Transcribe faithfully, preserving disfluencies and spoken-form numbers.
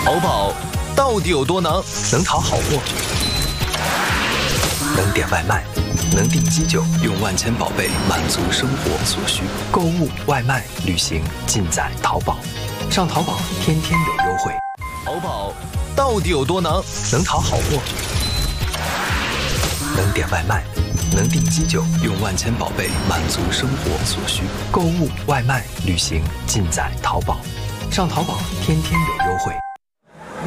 淘宝到底有多能？ 能淘好货，能点外卖，能订机酒，用万千宝贝满足生活所需。购物、外卖、旅行，尽在淘宝。上淘宝，天天有优惠。 淘宝到底有多能？ 能淘好货，能点外卖，能订机酒，用万千宝贝满足生活所需。购物、外卖、旅行，尽在淘宝。上淘宝，天天有优惠。